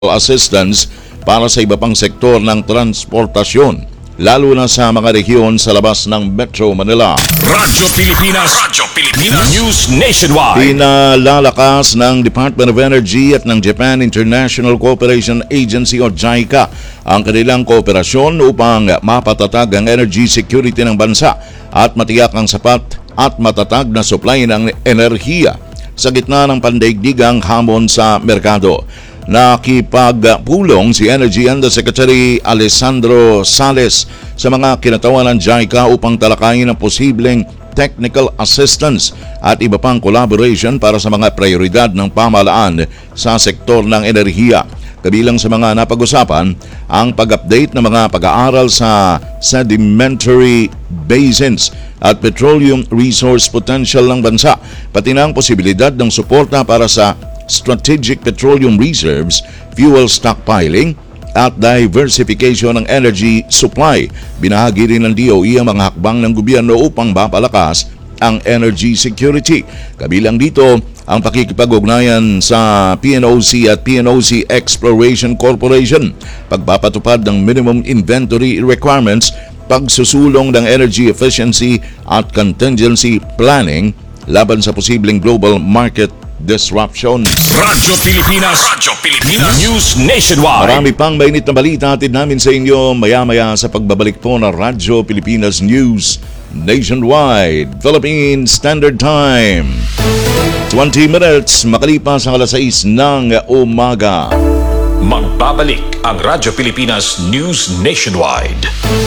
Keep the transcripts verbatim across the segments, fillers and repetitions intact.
assistance para sa iba pang sektor ng transportasyon, lalo na sa mga rehiyon sa labas ng Metro Manila. Radyo Pilipinas, Radyo Pilipinas, News Nationwide. Pinalalakas ng Department of Energy at ng Japan International Cooperation Agency o JICA ang kanilang kooperasyon upang mapatatag ang energy security ng bansa at matiyak ang sapat at matatag na supply ng enerhiya sa gitna ng pandaigdigang hamon sa merkado. Nakipagpulong si Energy Undersecretary Alessandro Sales sa mga kinatawan ng JICA upang talakayin ang posibleng technical assistance at iba pang collaboration para sa mga prioridad ng pamahalaan sa sektor ng enerhiya. Kabilang sa mga napag-usapan ang pag-update ng mga pag-aaral sa sedimentary basins at petroleum resource potential ng bansa, pati na ang posibilidad ng suporta para sa strategic petroleum reserves, fuel stockpiling at diversification ng energy supply. Binahagi rin ng D O E ang mga hakbang ng gobyerno upang mapalakas ang energy security. Kabilang dito ang pakikipag-ugnayan sa P N O C at P N O C Exploration Corporation, pagpapatupad ng minimum inventory requirements, pagsusulong ng energy efficiency at contingency planning laban sa posibleng global market disruption. Radyo Pilipinas, Radyo Pilipinas, News Nationwide. Marami pang mainit na balita atid namin sa inyo maya-maya sa pagbabalik po ng Radyo Pilipinas News Nationwide. Philippine Standard Time, twenty minutes makalipas ang alas sais ng umaga. Magbabalik ang Radyo Pilipinas News Nationwide.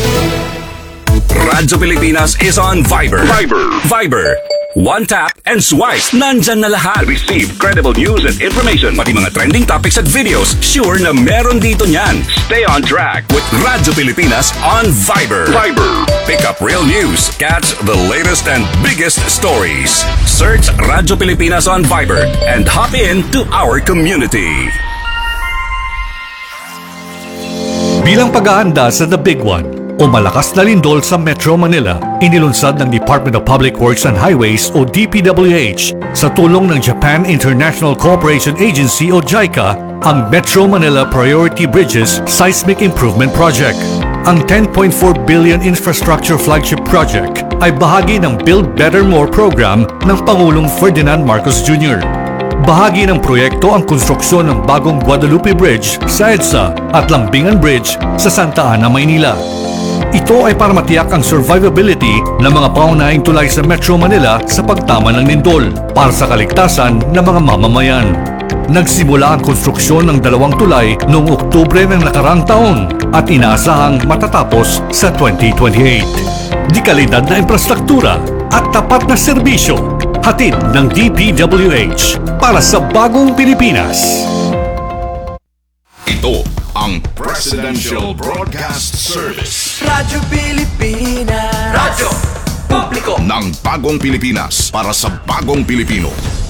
Radyo Pilipinas is on Viber. Viber. Viber. One tap and swipe. Nandyan na lahat. Receive credible news and information. Pati mga trending topics at videos. Sure na meron dito niyan. Stay on track with Radyo Pilipinas on Viber. Viber. Pick up real news. Catch the latest and biggest stories. Search Radyo Pilipinas on Viber and hop in to our community. Bilang pag-aanda sa The Big One o malakas na lindol sa Metro Manila, inilunsad ng Department of Public Works and Highways o D P W H sa tulong ng Japan International Cooperation Agency o JICA ang Metro Manila Priority Bridges Seismic Improvement Project. Ang ten point four billion infrastructure flagship project ay bahagi ng Build Better More program ng Pangulong Ferdinand Marcos Junior Bahagi ng proyekto ang konstruksyon ng bagong Guadalupe Bridge sa EDSA at Lambingan Bridge sa Santa Ana, Maynila. Ito ay para matiyak ang survivability ng mga pangunahing tulay sa Metro Manila sa pagtama ng lindol para sa kaligtasan ng mga mamamayan. Nagsimula ang konstruksyon ng dalawang tulay noong Oktubre ng nakarang taon at inaasahang matatapos sa twenty twenty-eight. Di kalidad na infrastruktura at tapat na serbisyo, hatid ng D P W H para sa bagong Pilipinas. Ito ang Presidential Broadcast Service. Radyo Pilipinas. Radyo Publiko ng bagong Pilipinas para sa bagong Pilipino.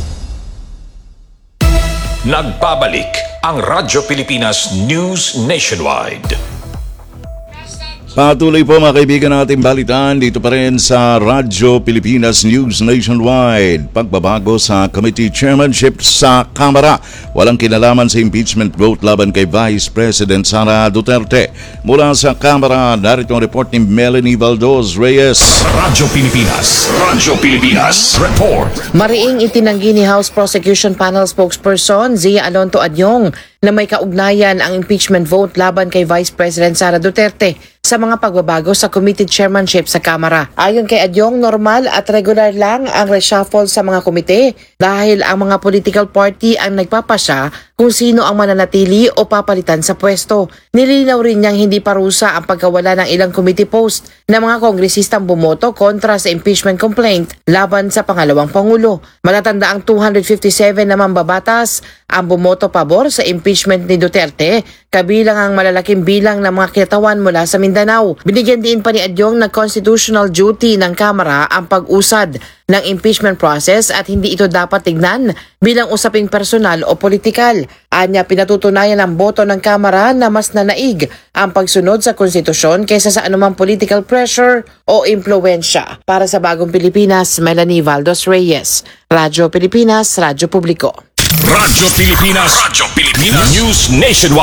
Nagbabalik ang Radyo Pilipinas News Nationwide. Patuloy po mga kaibigan natin balitaan dito pa rin sa Radyo Pilipinas News Nationwide. Pagbabago sa committee chairmanship sa Kamara. Walang kinalaman sa impeachment vote laban kay Vice President Sara Duterte. Mula sa Kamara, narito ang report ni Melanie Valdos Reyes. Radyo Pilipinas, Radyo Pilipinas Report. Mariing itinanggi ni House Prosecution Panel spokesperson Zia Alonto Adyong na may kaugnayan ang impeachment vote laban kay Vice President Sara Duterte sa mga pagbabago sa committee chairmanship sa Kamara. Ayon kay Adyong, normal at regular lang ang reshuffle sa mga komite dahil ang mga political party ang nagpapasya kung sino ang mananatili o papalitan sa pwesto. Nilinaw rin niyang hindi parusa ang pagkawala ng ilang committee post na mga kongresistang bumoto kontra sa impeachment complaint laban sa pangalawang Pangulo. Matatanda ang two hundred fifty-seven na mambabatas ang bumoto pabor sa impeachment ni Duterte, kabilang ang malalaking bilang ng mga kinatawan mula sa Mindanao. Binigyan din pa ni Adyong na constitutional duty ng Kamara ang pag-usad ng impeachment process at hindi ito dapat tignan bilang usaping personal o politikal. Anya, pinatutunayan ng boto ng Kamara na mas nanaig ang pagsunod sa konstitusyon kaysa sa anumang political pressure o impluensya. Para sa Bagong Pilipinas, Melanie Valdos Reyes, Radyo Pilipinas, Radyo Publiko. Radyo Pilipinas. Radyo Pilipinas. News Nationwide.